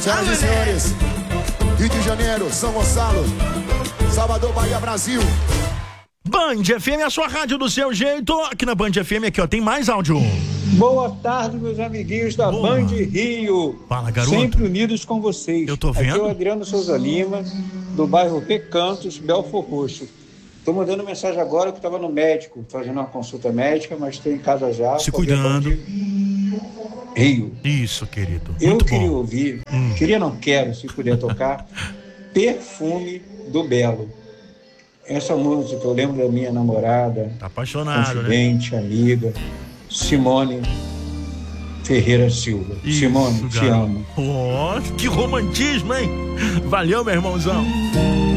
Senhoras e senhores, Rio de Janeiro, São Gonçalo, Salvador, Bahia, Brasil. Band FM, a sua rádio do seu jeito. Aqui na Band FM, aqui ó, tem mais áudio. Boa tarde, meus amiguinhos da Band Rio. Fala, garoto. Sempre unidos com vocês. Eu tô vendo. Aqui é o Adriano Souza Lima, do bairro Recantos, Belfor Roxo. Tô mandando mensagem agora que eu estava no médico, fazendo uma consulta médica, mas estou em casa já. Se cuidando. Rio. Isso, querido. Eu Muito queria bom. ouvir, quero, se puder tocar, Perfume do Belo. Essa música eu lembro da minha namorada, Tá apaixonado, confidente, amiga, Simone Ferreira Silva. Isso, Simone, te garoto. amo. Ó, que romantismo, hein? Valeu, meu irmãozão.